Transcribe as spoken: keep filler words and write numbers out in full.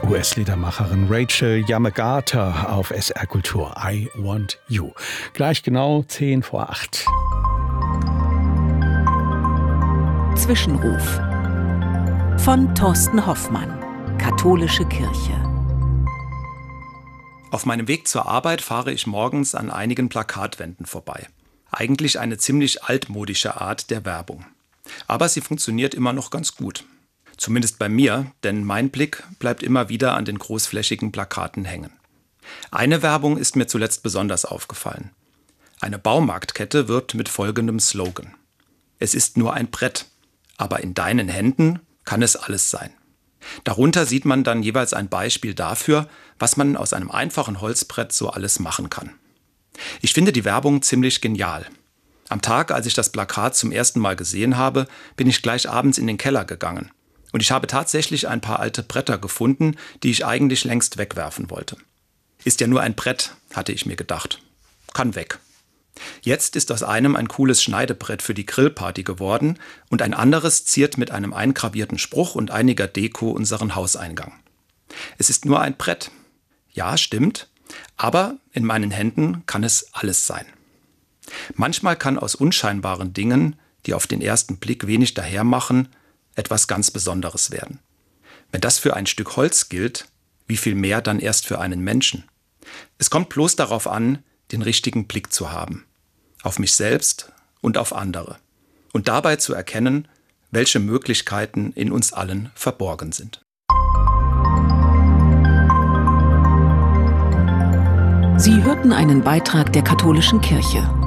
U S-Liedermacherin Rachel Yamagata auf S R Kultur. I Want You. Gleich genau zehn vor acht. Zwischenruf von Thorsten Hoffmann, Katholische Kirche. Auf meinem Weg zur Arbeit fahre ich morgens an einigen Plakatwänden vorbei. Eigentlich eine ziemlich altmodische Art der Werbung. Aber sie funktioniert immer noch ganz gut. Zumindest bei mir, denn mein Blick bleibt immer wieder an den großflächigen Plakaten hängen. Eine Werbung ist mir zuletzt besonders aufgefallen. Eine Baumarktkette wirbt mit folgendem Slogan: Es ist nur ein Brett, aber in deinen Händen kann es alles sein. Darunter sieht man dann jeweils ein Beispiel dafür, was man aus einem einfachen Holzbrett so alles machen kann. Ich finde die Werbung ziemlich genial. Am Tag, als ich das Plakat zum ersten Mal gesehen habe, bin ich gleich abends in den Keller gegangen. Und ich habe tatsächlich ein paar alte Bretter gefunden, die ich eigentlich längst wegwerfen wollte. Ist ja nur ein Brett, hatte ich mir gedacht. Kann weg. Jetzt ist aus einem ein cooles Schneidebrett für die Grillparty geworden und ein anderes ziert mit einem eingravierten Spruch und einiger Deko unseren Hauseingang. Es ist nur ein Brett. Ja, stimmt. Aber in meinen Händen kann es alles sein. Manchmal kann aus unscheinbaren Dingen, die auf den ersten Blick wenig dahermachen, etwas ganz Besonderes werden. Wenn das für ein Stück Holz gilt, wie viel mehr dann erst für einen Menschen? Es kommt bloß darauf an, den richtigen Blick zu haben. Auf mich selbst und auf andere. Und dabei zu erkennen, welche Möglichkeiten in uns allen verborgen sind. Sie hörten einen Beitrag der Katholischen Kirche.